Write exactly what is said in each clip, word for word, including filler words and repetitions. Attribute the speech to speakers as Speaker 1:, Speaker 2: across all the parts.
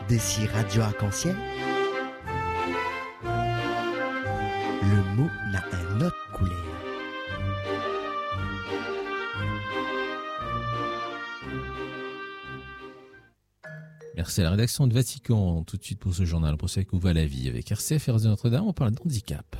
Speaker 1: D'ici Radio Arc-en-Ciel, le mot n'a un autre couleur.
Speaker 2: Merci à la rédaction de Vatican. Tout de suite pour ce journal, pour ce où va la vie. Avec R C F et Radio Notre-Dame, on parle d'handicap.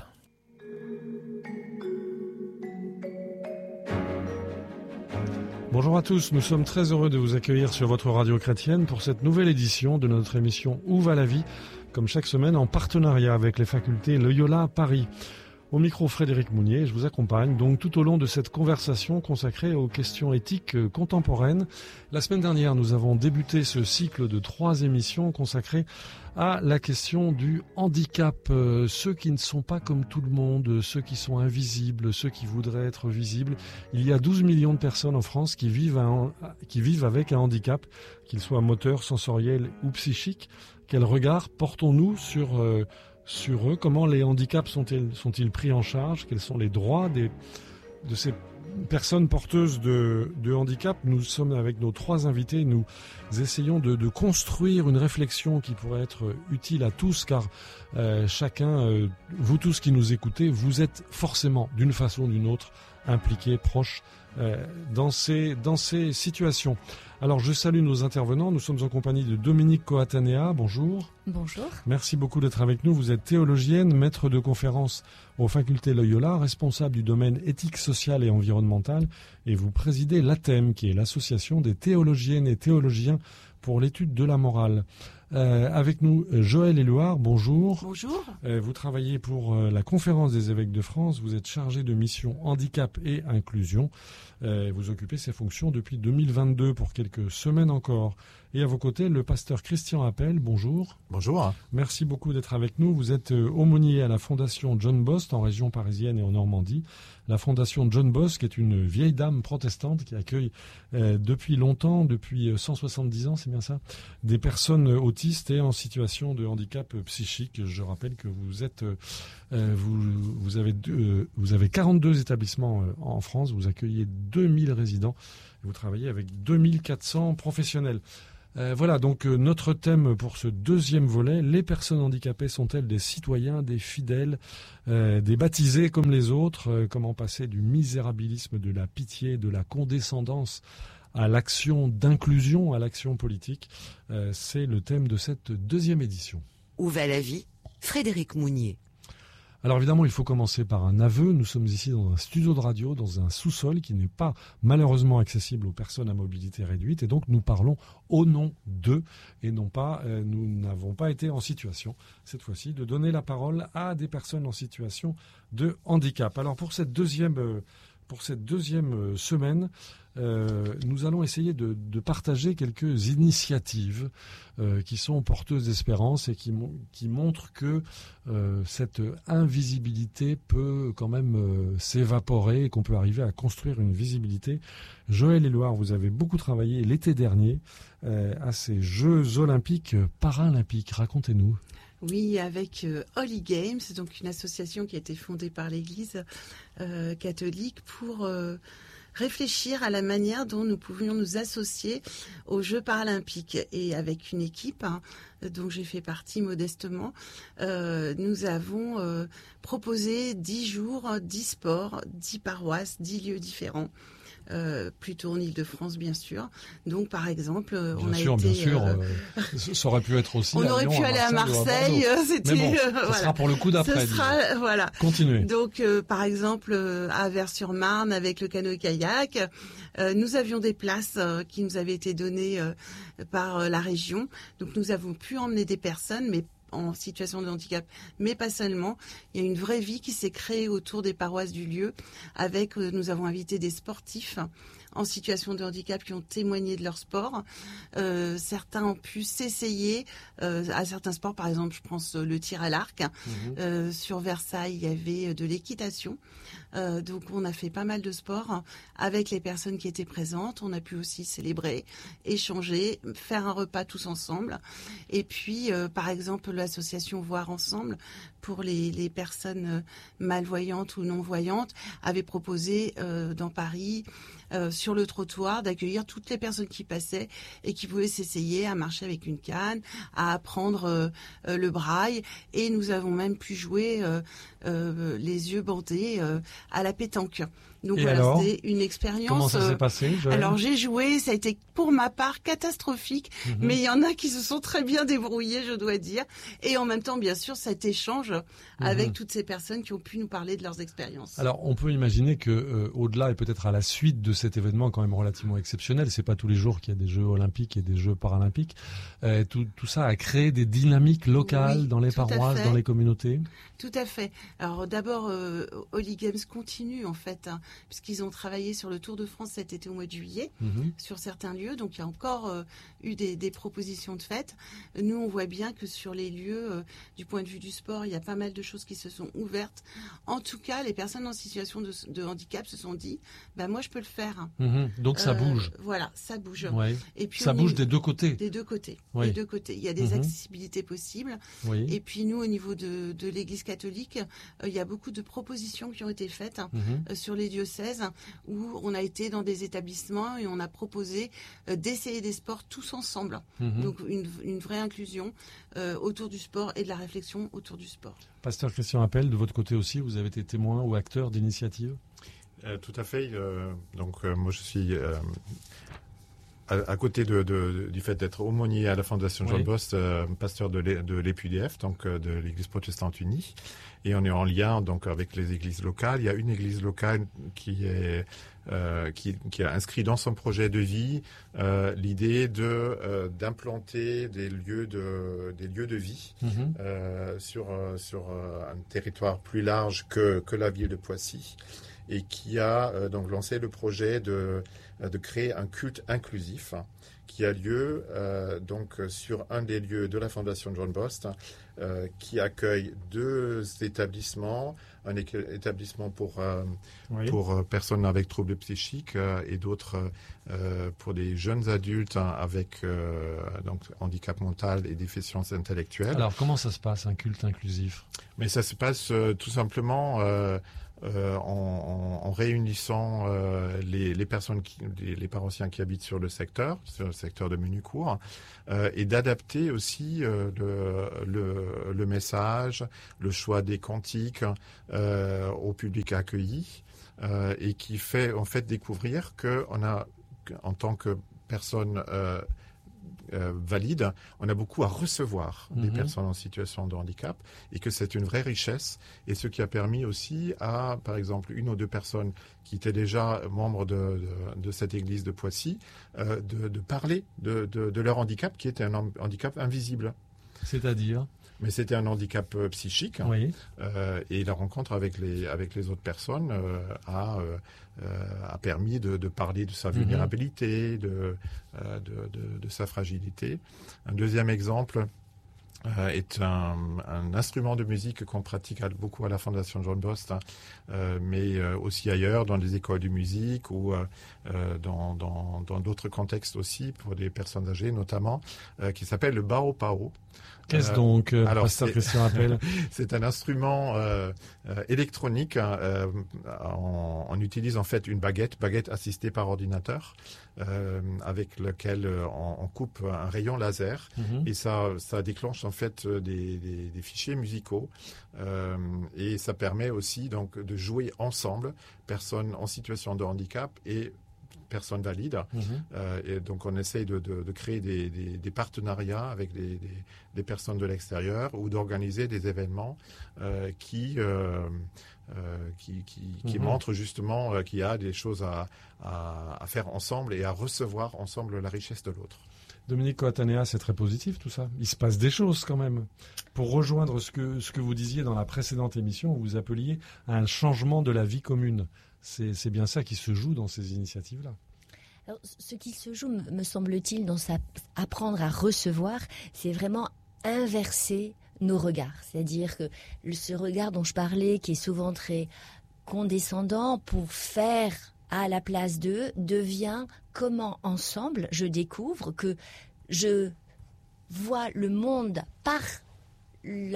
Speaker 3: Bonjour à tous, nous sommes très heureux de vous accueillir sur votre radio chrétienne pour cette nouvelle édition de notre émission Où va la vie, comme chaque semaine en partenariat avec les facultés Loyola Paris. Au micro Frédéric Mounier, je vous accompagne donc tout au long de cette conversation consacrée aux questions éthiques contemporaines. La semaine dernière, nous avons débuté ce cycle de trois émissions consacrées à la question du handicap. Euh, ceux qui ne sont pas comme tout le monde, ceux qui sont invisibles, ceux qui voudraient être visibles. Il y a douze millions de personnes en France qui vivent, un, qui vivent avec un handicap, qu'il soit moteur, sensoriel ou psychique. Quel regard portons-nous sur... Euh, sur eux, comment les handicaps sont-ils, sont-ils pris en charge, quels sont les droits des, de ces personnes porteuses de, de handicap. Nous sommes avec nos trois invités, nous essayons de, de construire une réflexion qui pourrait être utile à tous, car euh, chacun, euh, vous tous qui nous écoutez, vous êtes forcément d'une façon ou d'une autre impliqués, proches euh, dans ces, dans ces situations. Alors je salue nos intervenants, nous sommes en compagnie de Dominique Coatanea, bonjour.
Speaker 4: Bonjour.
Speaker 3: Merci beaucoup d'être avec nous, vous êtes théologienne, maître de conférences aux facultés Loyola, responsable du domaine éthique, sociale et environnementale, et vous présidez l'A T E M, qui est l'association des théologiennes et théologiens pour l'étude de la morale. Euh, avec nous, Joël Éluard, bonjour.
Speaker 4: Bonjour.
Speaker 3: Euh, vous travaillez pour euh, la Conférence des évêques de France, vous êtes chargé de mission handicap et inclusion. Euh, vous occupez ces fonctions depuis deux mille vingt-deux pour quelques semaines encore. Et à vos côtés, le pasteur Christian Appel, bonjour.
Speaker 5: Bonjour.
Speaker 3: Merci beaucoup d'être avec nous. Vous êtes euh, aumônier à la Fondation John Bost en région parisienne et en Normandie. La Fondation John Bost, qui est une vieille dame protestante qui accueille euh, depuis longtemps, depuis cent soixante-dix ans, c'est bien ça, des personnes autistes et en situation de handicap psychique. Je rappelle que vous êtes, euh, vous, vous avez, euh, vous avez quarante-deux établissements euh, en France, vous accueillez deux mille résidents, et vous travaillez avec deux mille quatre cents professionnels. Euh, voilà, donc euh, notre thème pour ce deuxième volet, les personnes handicapées sont-elles des citoyens, des fidèles, euh, des baptisés comme les autres, euh, comment passer du misérabilisme, de la pitié, de la condescendance à l'action d'inclusion, à l'action politique. Euh, c'est le thème de cette deuxième édition.
Speaker 6: Où va la vie ? Frédéric Mounier.
Speaker 3: Alors évidemment, il faut commencer par un aveu. Nous sommes ici dans un studio de radio, dans un sous-sol qui n'est pas malheureusement accessible aux personnes à mobilité réduite. Et donc nous parlons au nom d'eux et non pas, euh, nous n'avons pas été en situation, cette fois-ci, de donner la parole à des personnes en situation de handicap. Alors pour cette deuxième... Euh, Pour cette deuxième semaine, euh, nous allons essayer de, de partager quelques initiatives euh, qui sont porteuses d'espérance et qui, qui montrent que euh, cette invisibilité peut quand même euh, s'évaporer et qu'on peut arriver à construire une visibilité. Joël Éluard, vous avez beaucoup travaillé l'été dernier euh, à ces Jeux olympiques paralympiques. Racontez-nous.
Speaker 4: Oui, avec euh, Holy Games, donc une association qui a été fondée par l'Église euh, catholique pour euh, réfléchir à la manière dont nous pouvions nous associer aux Jeux paralympiques. Et avec une équipe, hein, dont j'ai fait partie modestement, euh, nous avons euh, proposé dix jours, dix sports, dix paroisses, dix lieux différents. Euh, plutôt en Île-de-France, bien sûr. Donc, par exemple,
Speaker 3: bien
Speaker 4: on a
Speaker 3: sûr,
Speaker 4: été...
Speaker 3: Bien sûr,
Speaker 4: euh,
Speaker 3: euh, ça aurait pu être aussi
Speaker 4: on
Speaker 3: à
Speaker 4: aurait
Speaker 3: Lyon,
Speaker 4: pu
Speaker 3: à
Speaker 4: aller à Marseille.
Speaker 3: à
Speaker 4: C'était,
Speaker 3: Mais bon,
Speaker 4: euh,
Speaker 3: ça
Speaker 4: voilà.
Speaker 3: sera pour le coup d'après.
Speaker 4: Ce sera,
Speaker 3: disons.
Speaker 4: voilà.
Speaker 3: Continuez.
Speaker 4: Donc, euh, par exemple, euh, à Vers-sur-Marne, avec le canoë-kayak, euh, nous avions des places euh, qui nous avaient été données euh, par euh, la région. Donc, nous avons pu emmener des personnes, mais en situation de handicap, mais pas seulement. Il y a une vraie vie qui s'est créée autour des paroisses du lieu. Avec, euh, nous avons invité des sportifs en situation de handicap qui ont témoigné de leur sport. Euh, certains ont pu s'essayer euh, à certains sports, par exemple, je pense le tir à l'arc. Mmh. Euh, sur Versailles, il y avait de l'équitation. Euh, donc, on a fait pas mal de sports avec les personnes qui étaient présentes. On a pu aussi célébrer, échanger, faire un repas tous ensemble. Et puis, euh, par exemple, l'association Voir Ensemble pour les, les personnes malvoyantes ou non-voyantes, avait proposé euh, dans Paris, euh, sur le trottoir, d'accueillir toutes les personnes qui passaient et qui pouvaient s'essayer à marcher avec une canne, à apprendre euh, euh, le braille. Et nous avons même pu jouer euh, euh, les yeux bandés euh, à la pétanque. Donc
Speaker 3: et
Speaker 4: voilà,
Speaker 3: alors,
Speaker 4: c'était une expérience.
Speaker 3: Comment ça
Speaker 4: euh,
Speaker 3: s'est passé, Joëlle?
Speaker 4: Alors j'ai joué, ça a été pour ma part catastrophique,
Speaker 3: Mhm.
Speaker 4: mais il y en a qui se sont très bien débrouillés, je dois dire. Et en même temps, bien sûr, cet échange avec
Speaker 3: Mhm.
Speaker 4: toutes ces personnes qui ont pu nous parler de leurs expériences.
Speaker 3: Alors, on peut imaginer que euh, au-delà et peut-être à la suite de cet événement quand même relativement exceptionnel, c'est pas tous les jours qu'il y a des Jeux olympiques et des Jeux paralympiques. Euh, tout, tout ça a créé des dynamiques locales
Speaker 4: Oui,
Speaker 3: dans les
Speaker 4: tout à
Speaker 3: paroisses,
Speaker 4: fait.
Speaker 3: dans les communautés.
Speaker 4: Tout à fait. Alors d'abord, euh, Holy Games continue en fait, hein, puisqu'ils ont travaillé sur le Tour de France cet été au mois de juillet,
Speaker 3: Mhm.
Speaker 4: sur certains lieux. Donc il y a encore euh, eu des, des propositions de fête. Nous, on voit bien que sur les lieux, euh, du point de vue du sport, il y a pas mal de choses qui se sont ouvertes. En tout cas, les personnes en situation de, de handicap se sont dit, bah moi je peux le faire.
Speaker 3: Mhm. Donc ça
Speaker 4: Euh,
Speaker 3: bouge.
Speaker 4: Voilà, ça bouge.
Speaker 3: Ouais.
Speaker 4: Et puis
Speaker 3: Ça
Speaker 4: au
Speaker 3: bouge
Speaker 4: niveau-
Speaker 3: des deux côtés.
Speaker 4: des deux côtés.
Speaker 3: Oui.
Speaker 4: Des deux côtés. Il y a des
Speaker 3: Mhm.
Speaker 4: accessibilités possibles.
Speaker 3: Oui.
Speaker 4: Et puis nous, au niveau de, de l'Église catholique, euh, il y a beaucoup de propositions qui ont été faites hein,
Speaker 3: Mhm.
Speaker 4: euh, sur les diocèses où on a été dans des établissements et on a proposé euh, d'essayer des sports tous ensemble.
Speaker 3: Mhm.
Speaker 4: Donc une, une vraie inclusion euh, autour du sport et de la réflexion autour du sport.
Speaker 3: Pasteur Christian Appel, de votre côté aussi, vous avez été témoin ou acteur d'initiatives?
Speaker 5: Euh, tout à fait. euh, donc euh, moi je suis euh, à, à côté de, de- du fait d'être aumônier à la Fondation John
Speaker 3: Oui.
Speaker 5: Bost, euh, pasteur de l'E- de l'E P U D F, donc euh, de l'Église protestante unie, et on est en lien donc avec les églises locales. Il y a une église locale qui est euh, qui, qui a inscrit dans son projet de vie euh, l'idée de euh, d'implanter des lieux de des lieux de vie
Speaker 3: Mhm.
Speaker 5: euh, sur euh, sur euh, un territoire plus large que que la ville de Poissy, et qui a euh, donc lancé le projet de de créer un culte inclusif hein, qui a lieu euh, donc sur un des lieux de la Fondation John Bost, euh, qui accueille deux établissements, un é- établissement pour euh,
Speaker 3: Oui.
Speaker 5: pour euh, personnes avec troubles psychiques euh, et d'autres euh, pour des jeunes adultes hein, avec euh, donc handicap mental et déficience intellectuelle.
Speaker 3: Alors, comment ça se passe, un culte inclusif?
Speaker 5: Mais ça se passe euh, tout simplement euh, euh, en, en- en réunissant euh, les, les personnes, qui, les, les paroissiens qui habitent sur le secteur, sur le secteur de Menucourt, euh, et d'adapter aussi euh, le, le, le message, le choix des cantiques euh, au public accueilli, euh, et qui fait en fait découvrir que on a, en tant que personne euh, euh, valide, on a beaucoup à recevoir des
Speaker 3: Mhm.
Speaker 5: personnes en situation de handicap, et que c'est une vraie richesse, et ce qui a permis aussi à, par exemple, une ou deux personnes qui étaient déjà membres de, de, de cette église de Poissy, euh, de, de parler de, de, de leur handicap, qui était un ham- handicap invisible.
Speaker 3: C'est-à-dire?
Speaker 5: Mais c'était un handicap euh, psychique,
Speaker 3: Oui.
Speaker 5: euh, et la rencontre avec les, avec les autres personnes euh, a, euh, euh, a permis de, de parler de sa
Speaker 3: Mhm.
Speaker 5: vulnérabilité, de, euh, de, de, de sa fragilité. Un deuxième exemple euh, est un, un instrument de musique qu'on pratique à- beaucoup à la Fondation John Bost, hein, euh, mais euh, aussi ailleurs, dans les écoles de musique ou euh, euh, dans, dans, dans d'autres contextes aussi, pour des personnes âgées notamment, euh, qui s'appelle le bao pao.
Speaker 3: Qu'est-ce
Speaker 5: Euh,
Speaker 3: donc, euh,
Speaker 5: alors,
Speaker 3: Pasteur
Speaker 5: c'est-
Speaker 3: Christian Appel?
Speaker 5: C'est un instrument euh, euh, électronique. hein, euh, on, on utilise en fait une baguette, baguette assistée par ordinateur, euh, avec lequel euh, on, on coupe un rayon laser,
Speaker 3: Mhm.
Speaker 5: et ça, ça déclenche en fait euh, des, des- des fichiers musicaux, euh, et ça permet aussi donc de jouer ensemble, personnes en situation de handicap et personnes valides.
Speaker 3: Mhm.
Speaker 5: Euh, et donc on essaye de, de, de créer des, des, des partenariats avec des, des, des personnes de l'extérieur, ou d'organiser des événements euh, qui, euh, euh, qui, qui, qui
Speaker 3: Mhm.
Speaker 5: montrent justement euh, qu'il y a des choses à, à, à faire ensemble et à recevoir ensemble la richesse de l'autre.
Speaker 3: Dominique Coatanea, c'est très positif tout ça. Il se passe des choses quand même. Pour rejoindre ce que, ce que vous disiez dans la précédente émission, vous appeliez à un changement de la vie commune. C'est, c'est bien ça qui se joue dans ces initiatives-là.
Speaker 7: Alors, ce qui se joue, me me semble-t-il, dans sa apprendre à recevoir, c'est vraiment inverser nos regards. C'est-à-dire que le- ce regard dont je parlais, qui est souvent très condescendant pour faire à la place d'eux, devient comment ensemble je découvre que je vois le monde par la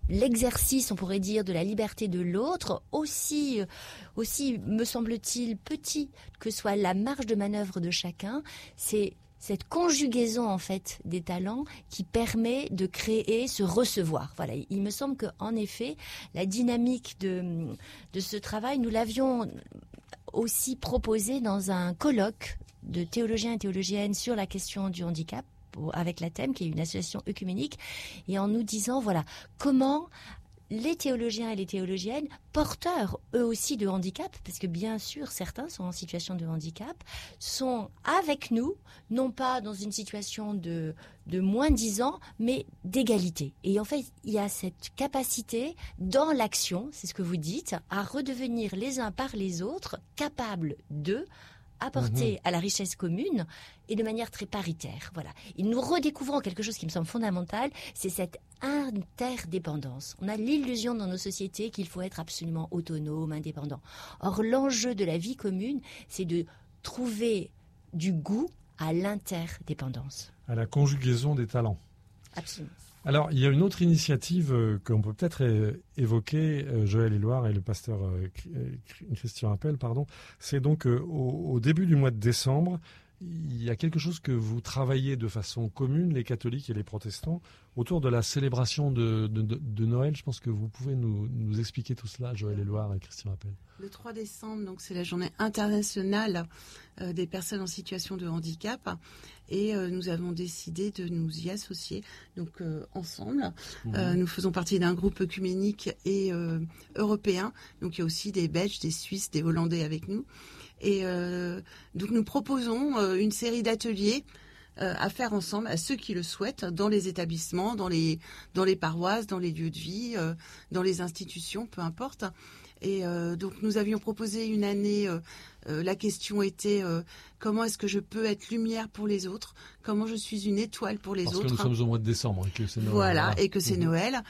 Speaker 7: l'exercice, on pourrait dire, de la liberté de l'autre, aussi, aussi, me semble-t-il, petit que soit la marge de manœuvre de chacun, c'est cette conjugaison en fait des talents qui permet de créer ce recevoir. Voilà, il me semble que en effet, la dynamique de de ce travail, nous l'avions aussi proposé dans un colloque de théologiens et théologiennes sur la question du handicap, avec la Thème, qui est une association œcuménique, et en nous disant, voilà, comment les théologiens et les théologiennes, porteurs eux aussi de handicap, parce que bien sûr certains sont en situation de handicap, sont avec nous, non pas dans une situation de, de moins-disant, mais d'égalité. Et en fait, il y a cette capacité dans l'action, c'est ce que vous dites, à redevenir les uns par les autres, capables de apporter mmh. à la richesse commune et de manière très paritaire. Voilà. Et nous redécouvrons quelque chose qui me semble fondamental, c'est cette interdépendance. On a l'illusion dans nos sociétés qu'il faut être absolument autonome, indépendant. Or, l'enjeu de la vie commune, c'est de trouver du goût à l'interdépendance.
Speaker 3: À la conjugaison des talents.
Speaker 7: Absolument.
Speaker 3: Alors, il y a une autre initiative euh, qu'on peut peut-être é- évoquer, euh, Joël Éluard et le pasteur euh, Christian Appel, pardon. C'est donc euh, au, au début du mois de décembre, il y a quelque chose que vous travaillez de façon commune, les catholiques et les protestants, autour de la célébration de, de, de, de Noël. Je pense que vous pouvez nous, nous expliquer tout cela, Joël Éluard et Christian Appel.
Speaker 4: Le trois décembre, donc c'est la journée internationale euh, des personnes en situation de handicap, et euh, nous avons décidé de nous y associer, donc euh, ensemble. Mmh. Euh, nous faisons partie d'un groupe œcuménique et euh, européen, donc il y a aussi des Belges, des Suisses, des Hollandais avec nous, et euh, donc nous proposons euh, une série d'ateliers euh, à faire ensemble à ceux qui le souhaitent dans les établissements, dans les dans les paroisses, dans les lieux de vie, euh, dans les institutions, peu importe. Et euh, donc nous avions proposé une année, euh, euh, la question était euh, comment est-ce que je peux être lumière pour les autres, comment je suis une étoile pour les
Speaker 3: Parce
Speaker 4: autres.
Speaker 3: Parce que nous sommes au mois de décembre et que c'est Noël.
Speaker 4: Voilà,
Speaker 3: voilà.
Speaker 4: et que c'est mmh. Noël.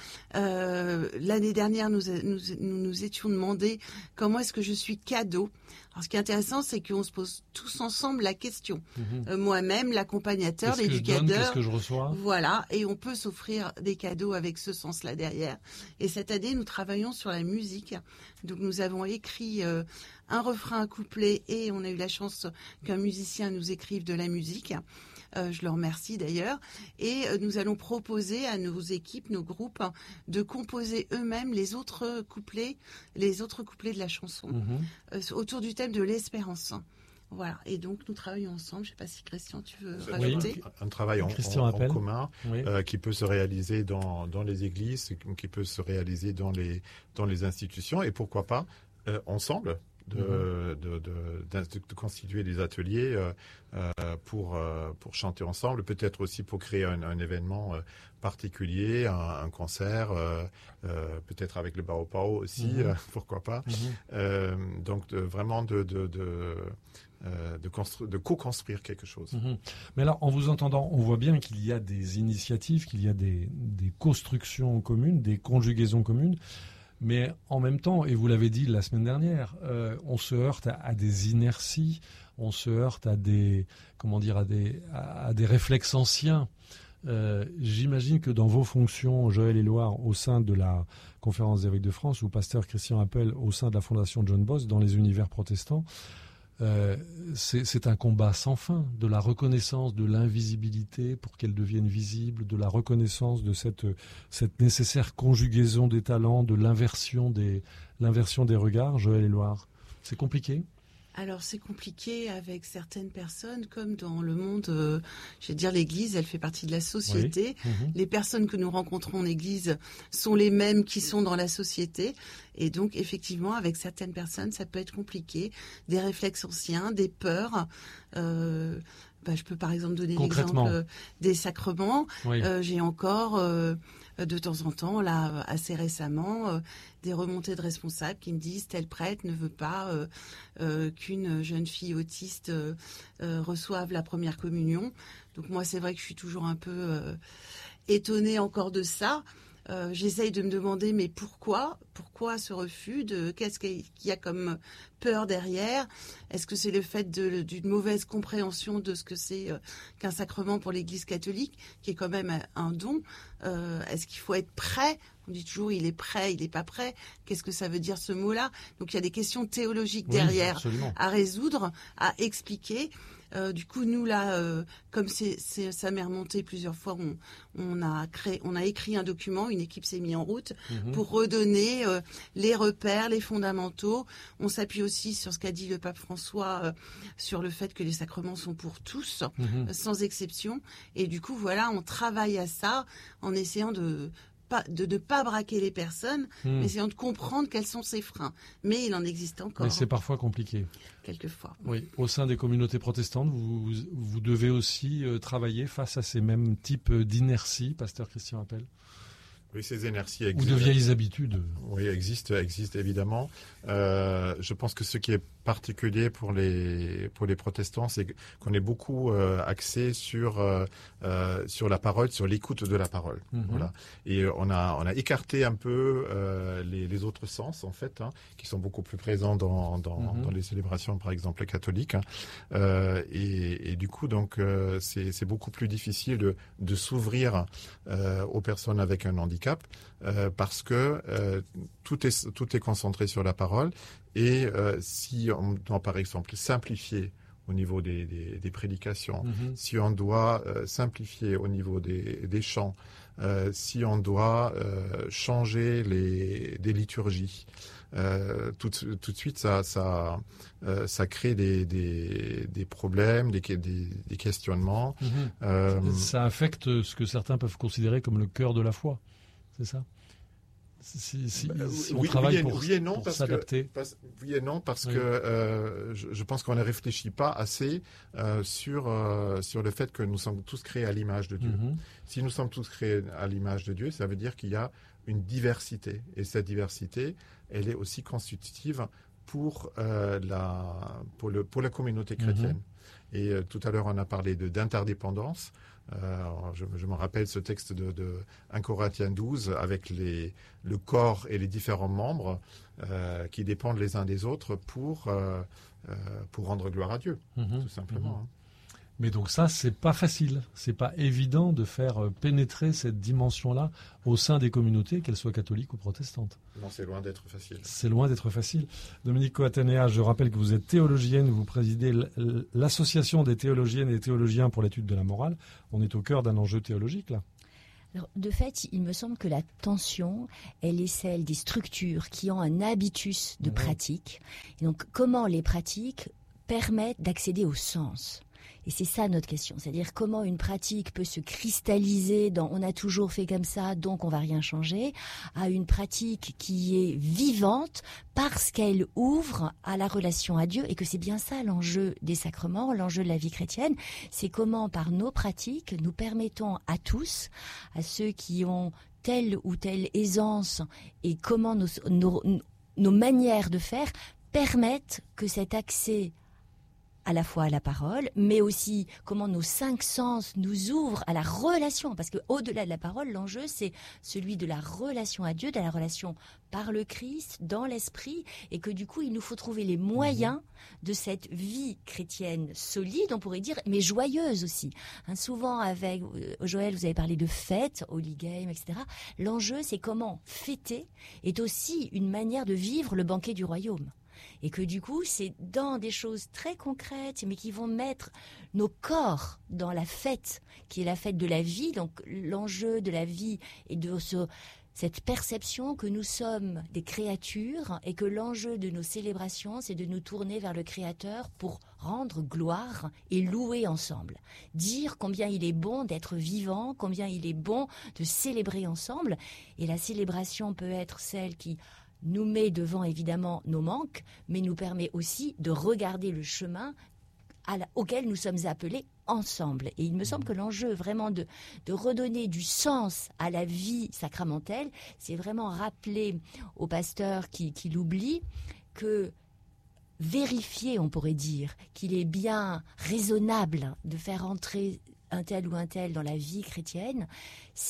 Speaker 4: Euh, l'année dernière, nous, nous nous nous étions demandé comment est-ce que je suis cadeau. Alors ce qui est intéressant, c'est qu'on se pose tous ensemble la question. Mmh. Euh, moi-même, l'accompagnateur,
Speaker 3: qu'est-ce
Speaker 4: l'éducateur.
Speaker 3: Que je donne, qu'est-ce que je reçois ?
Speaker 4: Voilà, et on peut s'offrir des cadeaux avec ce sens-là derrière. Et cette année, nous travaillons sur la musique. Donc nous avons écrit euh, un refrain, un couplet, et on a eu la chance qu'un musicien nous écrive de la musique. Euh, je le remercie d'ailleurs. Et euh, nous allons proposer à nos équipes, nos groupes, de composer eux-mêmes les autres couplets, les autres couplets de la chanson, mmh. euh, autour du thème de l'espérance. Voilà, et donc nous travaillons ensemble. Je ne sais pas si Christian, tu veux
Speaker 5: C'est
Speaker 4: rajouter
Speaker 5: un, un travail en, en, en commun oui. euh, qui peut se réaliser dans, dans les églises, qui peut se réaliser dans les, dans les institutions, et pourquoi pas euh, ensemble. De, mmh. de, de, de, de constituer des ateliers euh, euh, pour, euh, pour chanter ensemble, peut-être aussi pour créer un, un événement euh, particulier, un, un concert, euh, euh, peut-être avec le Bao Pao aussi, mmh. euh, pourquoi pas. Mmh. Euh, donc de, vraiment de, de, de, euh, de, constru- de co-construire quelque chose.
Speaker 3: Mmh. Mais alors, en vous entendant, on voit bien qu'il y a des initiatives, qu'il y a des, des constructions communes, des conjugaisons communes. Mais en même temps, et vous l'avez dit la semaine dernière, euh, on se heurte à, à des inerties, on se heurte à des, comment dire, à des, à, à des réflexes anciens. Euh, j'imagine que dans vos fonctions, Joël Éluard, au sein de la Conférence des évêques de France, ou pasteur Christian Appel, au sein de la Fondation John Boss, dans les univers protestants, Euh, c'est, c'est un combat sans fin, de la reconnaissance de l'invisibilité pour qu'elle devienne visible, de la reconnaissance de cette, cette nécessaire conjugaison des talents, de l'inversion des, l'inversion des regards. Joël Éluard, c'est compliqué ?
Speaker 4: Alors c'est compliqué avec certaines personnes, comme dans le monde, euh, je vais dire l'Église, elle fait partie de la société. Oui. Mmh. Les personnes que nous rencontrons en Église sont les mêmes qui sont dans la société. Et donc effectivement, avec certaines personnes, ça peut être compliqué. Des réflexes anciens, des peurs. Euh, bah, je peux par exemple donner l'exemple euh, des sacrements. Oui. Euh, j'ai encore... Euh, de temps en temps, là, assez récemment, euh, des remontées de responsables qui me disent tel prêtre ne veut pas euh, euh, qu'une jeune fille autiste euh, euh, reçoive la première communion. Donc moi, c'est vrai que je suis toujours un peu euh, étonnée encore de ça. euh, j'essaye de me demander mais pourquoi pourquoi ce refus, de qu'est-ce qu'il y a comme peur derrière. Est-ce que c'est le fait de, d'une mauvaise compréhension de ce que c'est euh, qu'un sacrement pour l'Église catholique, qui est quand même un don? euh, Est-ce qu'il faut être prêt? On dit toujours il est prêt, il n'est pas prêt. Qu'est-ce que ça veut dire ce mot-là? Donc il y a des questions théologiques derrière, oui, à résoudre, à expliquer. Euh, du coup, nous là, euh, comme c'est, c'est, ça m'est remonté plusieurs fois, on, on a créé, on a écrit un document, une équipe s'est mise en route mmh. pour redonner euh, les repères, les fondamentaux. On s'appuie aussi sur ce qu'a dit le pape François euh, sur le fait que les sacrements sont pour tous, mmh. euh, sans exception. Et du coup, voilà, on travaille à ça en essayant de Pas, de ne pas braquer les personnes, mmh. mais essayant de comprendre quels sont ces freins. Mais il en existe encore.
Speaker 3: Mais c'est parfois compliqué.
Speaker 4: Quelquefois.
Speaker 3: Oui. Au sein des communautés protestantes, vous, vous devez aussi euh, travailler face à ces mêmes types d'inerties, pasteur Christian Appel.
Speaker 5: Oui, ces inerties existent.
Speaker 3: Ou de vieilles habitudes.
Speaker 5: Oui, existent, existent évidemment. Euh, je pense que ce qui est particulier pour les pour les protestants, c'est qu'on est beaucoup euh, axé sur euh, euh, sur la parole, sur l'écoute de la parole. Mm-hmm. Voilà. Et on a on a écarté un peu euh, les, les autres sens en fait, hein, qui sont beaucoup plus présents dans dans, mm-hmm. dans les célébrations, par exemple catholiques. Hein. Euh, et, et du coup, donc euh, c'est c'est beaucoup plus difficile de de s'ouvrir euh, aux personnes avec un handicap euh, parce que euh, tout est tout est concentré sur la parole. Et euh, si on doit, par exemple, simplifier au niveau des, des, des prédications, mmh. si on doit euh, simplifier au niveau des, des chants, euh, si on doit euh, changer les, des liturgies, euh, tout, tout de suite, ça, ça, euh, ça crée des, des, des problèmes, des, des, des questionnements.
Speaker 3: Mmh.
Speaker 5: Euh,
Speaker 3: ça affecte ce que certains peuvent considérer comme le cœur de la foi, c'est ça ? Si, si, si on
Speaker 5: oui,
Speaker 3: travaille
Speaker 5: oui,
Speaker 3: pour,
Speaker 5: oui et non,
Speaker 3: pour
Speaker 5: parce
Speaker 3: s'adapter.
Speaker 5: Que, parce, oui et non, parce
Speaker 3: oui.
Speaker 5: que euh, je, je pense qu'on ne réfléchit pas assez euh, sur, euh, sur le fait que nous sommes tous créés à l'image de Dieu. Mm-hmm. Si nous sommes tous créés à l'image de Dieu, ça veut dire qu'il y a une diversité. Et cette diversité, elle est aussi constitutive pour, euh, la, pour, le, pour la communauté chrétienne. Mm-hmm. Et euh, tout à l'heure, on a parlé de, d'interdépendance. Euh, je, je me rappelle ce texte de, de un Corinthiens douze avec les, le corps et les différents membres euh, qui dépendent les uns des autres pour, euh, euh, pour rendre gloire à Dieu, mmh, tout simplement. Mmh.
Speaker 3: Hein. Mais donc ça, c'est pas facile, c'est pas évident de faire pénétrer cette dimension-là au sein des communautés, qu'elles soient catholiques ou protestantes.
Speaker 5: Non, c'est loin d'être facile.
Speaker 3: C'est loin d'être facile. Dominique Coatanea, je rappelle que vous êtes théologienne, vous présidez l'association des théologiennes et des théologiens pour l'étude de la morale. On est au cœur d'un enjeu théologique, là.
Speaker 7: Alors, de fait, il me semble que la tension, elle est celle des structures qui ont un habitus de mmh. pratique. Et donc, comment les pratiques permettent d'accéder au sens ? Et c'est ça notre question, c'est-à-dire comment une pratique peut se cristalliser dans « on a toujours fait comme ça, donc on va rien changer » à une pratique qui est vivante parce qu'elle ouvre à la relation à Dieu, et que c'est bien ça l'enjeu des sacrements, l'enjeu de la vie chrétienne, c'est comment par nos pratiques nous permettons à tous, à ceux qui ont telle ou telle aisance, et comment nos, nos, nos manières de faire permettent que cet accès à la fois à la parole, mais aussi comment nos cinq sens nous ouvrent à la relation, parce que au-delà de la parole, l'enjeu c'est celui de la relation à Dieu, de la relation par le Christ, dans l'esprit, et que du coup il nous faut trouver les moyens mmh. de cette vie chrétienne solide, on pourrait dire, mais joyeuse aussi. Hein, souvent avec euh, Joël, vous avez parlé de fête, Holy Game, et cetera. L'enjeu c'est comment fêter est aussi une manière de vivre le banquet du royaume. Et que du coup, c'est dans des choses très concrètes, mais qui vont mettre nos corps dans la fête, qui est la fête de la vie. Donc l'enjeu de la vie est de ce, cette perception que nous sommes des créatures, et que l'enjeu de nos célébrations, c'est de nous tourner vers le Créateur pour rendre gloire et louer ensemble. Dire combien il est bon d'être vivant, combien il est bon de célébrer ensemble. Et la célébration peut être celle qui nous met devant évidemment nos manques, mais nous permet aussi de regarder le chemin à la, auquel nous sommes appelés ensemble. Et il me semble que l'enjeu vraiment de, de redonner du sens à la vie sacramentelle, c'est vraiment rappeler aux pasteurs qui, qui l'oublient que vérifier, on pourrait dire, qu'il est bien raisonnable de faire entrer un tel ou un tel dans la vie chrétienne, c'est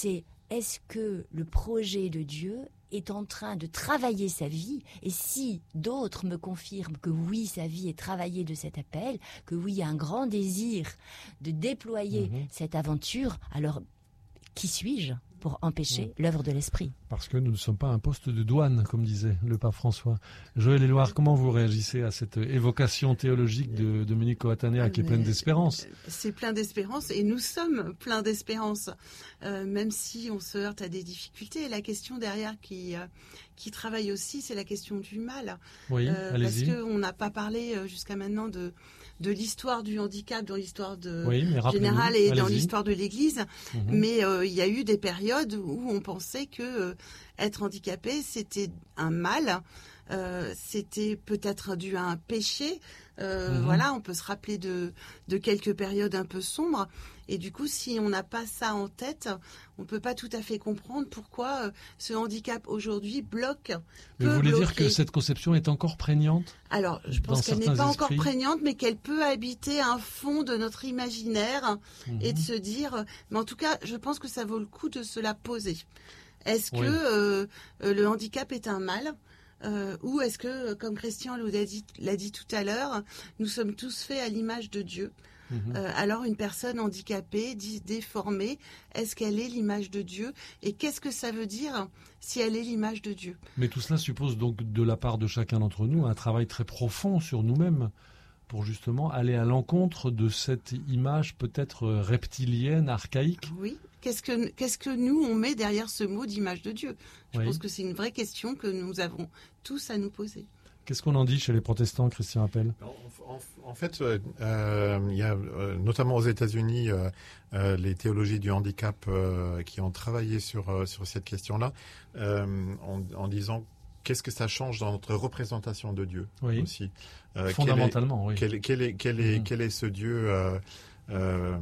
Speaker 7: est-ce que le projet de Dieu est en train de travailler sa vie, et si d'autres me confirment que oui, sa vie est travaillée de cet appel, que oui, il y a un grand désir de déployer mmh. cette aventure, alors qui suis-je pour empêcher mmh. l'œuvre de l'Esprit?
Speaker 3: Parce que nous ne sommes pas un poste de douane, comme disait le pape François. Joël Éluard, comment vous réagissez à cette évocation théologique de Dominique Coatanea ah, qui est pleine d'espérance?
Speaker 4: C'est plein d'espérance, et nous sommes pleins d'espérance, euh, même si on se heurte à des difficultés. La question derrière qui, euh, qui travaille aussi, c'est la question du mal.
Speaker 3: Oui,
Speaker 4: euh,
Speaker 3: allez-y.
Speaker 4: Parce qu'on n'a pas parlé euh, jusqu'à maintenant de... de l'histoire du handicap dans l'histoire de
Speaker 3: oui,
Speaker 4: générale et
Speaker 3: allez-y.
Speaker 4: Dans l'histoire de l'Église, mmh. mais euh, il y a eu des périodes où on pensait que euh, être handicapé c'était un mal, euh, c'était peut-être dû à un péché. Euh, mmh. Voilà, on peut se rappeler de de quelques périodes un peu sombres. Et du coup, si on n'a pas ça en tête, on peut pas tout à fait comprendre pourquoi euh, ce handicap aujourd'hui bloque.
Speaker 3: Mais vous voulez bloquer. Dire que cette conception est encore prégnante?
Speaker 4: Alors, je pense qu'elle n'est pas esprits. encore prégnante, mais qu'elle peut habiter un fond de notre imaginaire mmh. et de se dire. Mais en tout cas, je pense que ça vaut le coup de se la poser. Est-ce oui. que euh, le handicap est un mal? Euh, ou est-ce que, comme Christian l'a dit, l'a dit tout à l'heure, nous sommes tous faits à l'image de Dieu? Mmh. Euh, alors une personne handicapée, déformée, est-ce qu'elle est l'image de Dieu? Et qu'est-ce que ça veut dire si elle est l'image de Dieu?
Speaker 3: Mais tout cela suppose donc de la part de chacun d'entre nous un travail très profond sur nous-mêmes pour justement aller à l'encontre de cette image peut-être reptilienne, archaïque.
Speaker 4: Oui. Qu'est-ce que, qu'est-ce que nous, on met derrière ce mot d'image de Dieu? Je oui. pense que c'est une vraie question que nous avons tous à nous poser.
Speaker 3: Qu'est-ce qu'on en dit chez les protestants, Christian Appel?
Speaker 5: En, en, en fait, euh, il y a euh, notamment aux États-Unis euh, euh, les théologies du handicap euh, qui ont travaillé sur, euh, sur cette question-là euh, en, en disant qu'est-ce que ça change dans notre représentation de Dieu
Speaker 3: oui.
Speaker 5: aussi. Euh,
Speaker 3: Fondamentalement,
Speaker 5: quel est,
Speaker 3: oui.
Speaker 5: Quel est, quel est, mmh. quel est ce Dieu euh, euh,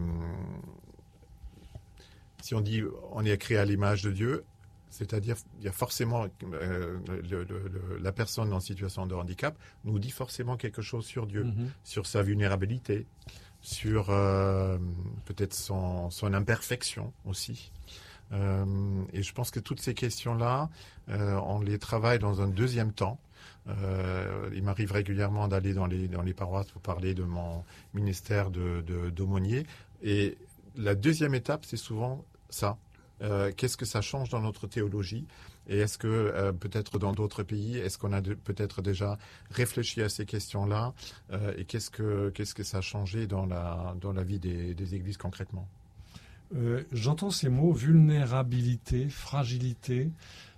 Speaker 5: si on dit on est créé à l'image de Dieu, c'est-à-dire il y a forcément euh, le, le, le, la personne en situation de handicap nous dit forcément quelque chose sur Dieu, mm-hmm. sur sa vulnérabilité, sur euh, peut-être son, son imperfection aussi. Euh, et je pense que toutes ces questions-là, euh, on les travaille dans un deuxième temps. Euh, il m'arrive régulièrement d'aller dans les, dans les paroisses pour parler de mon ministère de, de, d'aumônier. Et la deuxième étape, c'est souvent ça. Euh, qu'est-ce que ça change dans notre théologie? Et est-ce que euh, peut-être dans d'autres pays, est-ce qu'on a de, peut-être déjà réfléchi à ces questions-là? euh, Et qu'est-ce que, qu'est-ce que ça a changé dans la, dans la vie des, des églises concrètement?
Speaker 3: euh, J'entends ces mots, vulnérabilité, fragilité.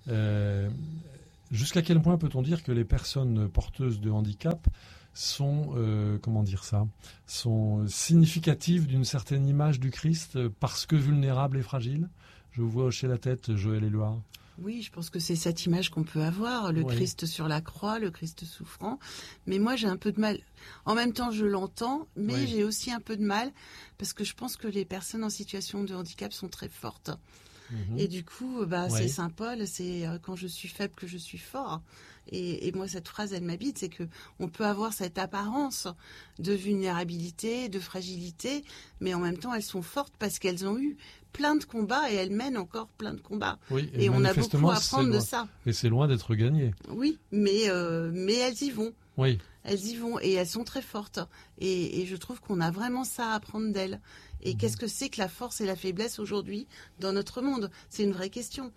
Speaker 3: Euh, jusqu'à quel point peut-on dire que les personnes porteuses de handicap sont, euh, comment dire ça, sont significatives d'une certaine image du Christ parce que vulnérables et fragiles? Je vous vois hocher la tête, Joël Éluard.
Speaker 4: Oui, je pense que c'est cette image qu'on peut avoir, le oui. Christ sur la croix, le Christ souffrant. Mais moi, j'ai un peu de mal. En même temps, je l'entends, mais oui. j'ai aussi un peu de mal parce que je pense que les personnes en situation de handicap sont très fortes. Mmh. Et du coup, bah, oui. c'est Saint Paul, c'est euh, quand je suis faible que je suis fort. Et, et moi, cette phrase, elle m'habite, c'est que on peut avoir cette apparence de vulnérabilité, de fragilité, mais en même temps, elles sont fortes parce qu'elles ont eu plein de combats et elles mènent encore plein de combats.
Speaker 3: Oui, et,
Speaker 4: et on a beaucoup à apprendre de ça.
Speaker 3: Et c'est loin d'être gagné.
Speaker 4: Oui, mais, euh, mais elles y vont.
Speaker 3: Oui.
Speaker 4: Elles y vont et elles sont très fortes. Et, et je trouve qu'on a vraiment ça à apprendre d'elles. Et mmh. qu'est-ce que c'est que la force et la faiblesse aujourd'hui dans notre monde? C'est une vraie question.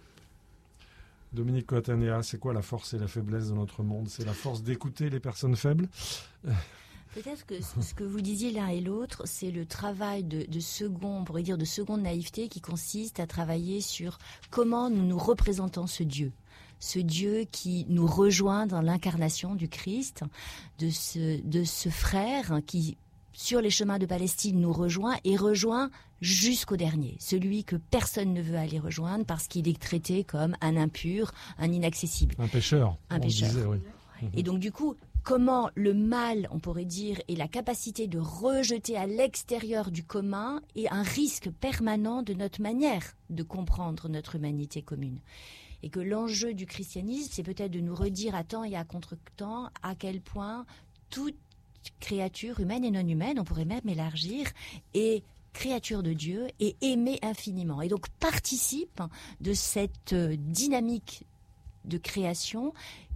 Speaker 3: Dominique Coatanea, c'est quoi la force et la faiblesse dans notre monde? C'est la force d'écouter les personnes faibles?
Speaker 7: Peut-être que ce que vous disiez l'un et l'autre, c'est le travail de, de second, on pourrait dire de seconde naïveté, qui consiste à travailler sur comment nous nous représentons ce Dieu. Ce Dieu qui nous rejoint dans l'incarnation du Christ, de ce, de ce frère qui, sur les chemins de Palestine, nous rejoint et rejoint jusqu'au dernier. Celui que personne ne veut aller rejoindre parce qu'il est traité comme un impur, un inaccessible.
Speaker 3: Un pécheur.
Speaker 7: Un pécheur.
Speaker 3: Disait, oui.
Speaker 7: Et donc du coup, comment le mal, on pourrait dire, et la capacité de rejeter à l'extérieur du commun est un risque permanent de notre manière de comprendre notre humanité commune. Et que l'enjeu du christianisme, c'est peut-être de nous redire à temps et à contre-temps à quel point toute créature humaine et non humaine, on pourrait même élargir, est créature de Dieu et aimée infiniment. Et donc participe de cette dynamique de création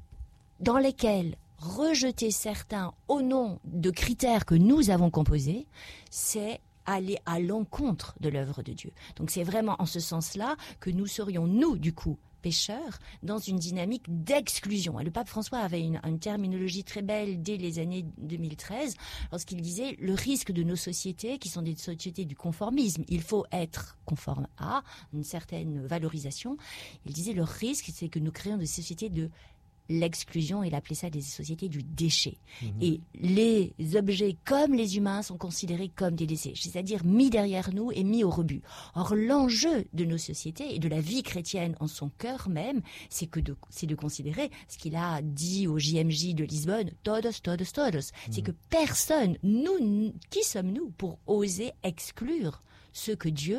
Speaker 7: dans lesquelles rejeter certains au nom de critères que nous avons composés, c'est aller à l'encontre de l'œuvre de Dieu. Donc c'est vraiment en ce sens-là que nous serions, nous, du coup, pécheurs, dans une dynamique d'exclusion. Et le pape François avait une, une terminologie très belle dès les années deux mille treize, lorsqu'il disait le risque de nos sociétés, qui sont des sociétés du conformisme, il faut être conforme à une certaine valorisation. Il disait le risque, c'est que nous créons des sociétés de l'exclusion, il appelait ça des sociétés du déchet. Mmh. Et les objets, comme les humains, sont considérés comme des déchets, c'est-à-dire mis derrière nous et mis au rebut. Or, l'enjeu de nos sociétés et de la vie chrétienne en son cœur même, c'est que de, c'est de considérer ce qu'il a dit au J M J de Lisbonne, todos, todos, todos. Mmh. C'est que personne, nous, qui sommes-nous pour oser exclure ceux que Dieu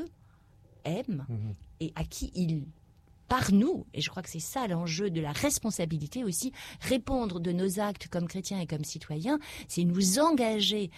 Speaker 7: aime mmh. et à qui il par nous, et je crois que c'est ça l'enjeu de la responsabilité aussi, répondre de nos actes comme chrétiens et comme citoyens, c'est nous engager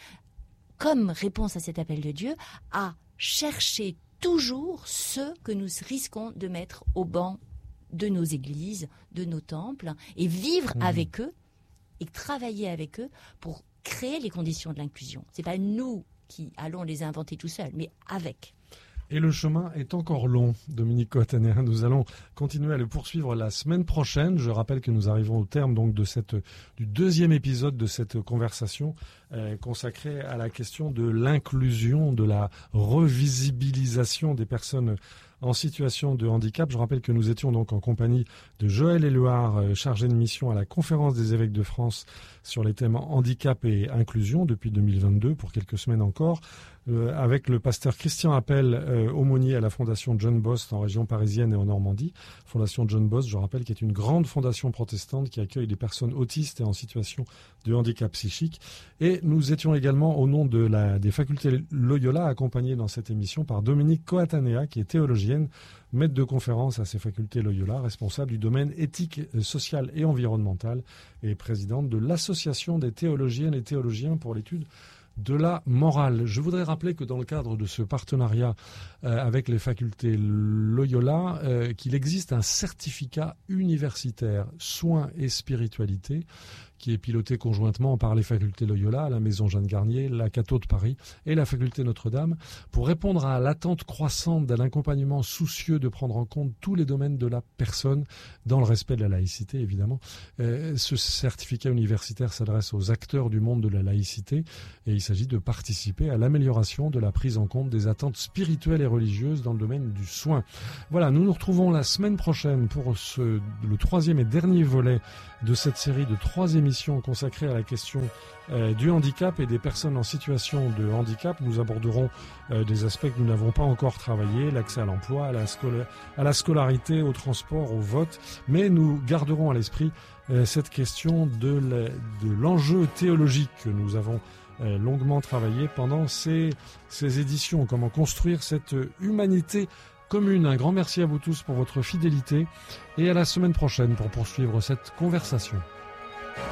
Speaker 7: comme réponse à cet appel de Dieu à chercher toujours ceux que nous risquons de mettre au banc de nos églises, de nos temples, et vivre mmh. avec eux et travailler avec eux pour créer les conditions de l'inclusion. C'est pas nous qui allons les inventer tout seuls, mais avec.
Speaker 3: Et le chemin est encore long, Dominique Coatanéa. Nous allons continuer à le poursuivre la semaine prochaine. Je rappelle que nous arrivons au terme donc de cette, du deuxième épisode de cette conversation euh, consacrée à la question de l'inclusion, de la revisibilisation des personnes en situation de handicap. Je rappelle que nous étions donc en compagnie de Joël Éluard, chargé de mission à la Conférence des évêques de France sur les thèmes handicap et inclusion depuis deux mille vingt-deux, pour quelques semaines encore, euh, avec le pasteur Christian Appel, euh, aumônier à la Fondation John Bost en région parisienne et en Normandie. Fondation John Bost, je rappelle, qui est une grande fondation protestante qui accueille des personnes autistes et en situation de handicap psychique. Et nous étions également, au nom de la, des facultés Loyola, accompagnés dans cette émission par Dominique Coatanéa, qui est théologienne, maître de conférence à ces facultés Loyola, responsable du domaine éthique, social et environnemental et présidente de l'Association des théologiennes et théologiens pour l'étude de la morale. Je voudrais rappeler que dans le cadre de ce partenariat euh, avec les facultés Loyola, euh, qu'il existe un certificat universitaire soins et spiritualité qui est piloté conjointement par les facultés Loyola, la Maison Jeanne Garnier, la Cato de Paris et la faculté Notre-Dame, pour répondre à l'attente croissante d'un accompagnement soucieux de prendre en compte tous les domaines de la personne, dans le respect de la laïcité, évidemment. Euh, ce certificat universitaire s'adresse aux acteurs du monde de la laïcité et il s'agit de participer à l'amélioration de la prise en compte des attentes spirituelles et religieuses dans le domaine du soin. Voilà, nous nous retrouvons la semaine prochaine pour ce, le troisième et dernier volet de cette série de trois émissions consacrées à la question euh, du handicap et des personnes en situation de handicap. Nous aborderons euh, des aspects que nous n'avons pas encore travaillés, l'accès à l'emploi, à la, scola- à la scolarité, au transport, au vote, mais nous garderons à l'esprit euh, cette question de, la, de l'enjeu théologique que nous avons euh, longuement travaillé pendant ces, ces éditions. Comment construire cette humanité commune. Un grand merci à vous tous pour votre fidélité et à la semaine prochaine pour poursuivre cette conversation.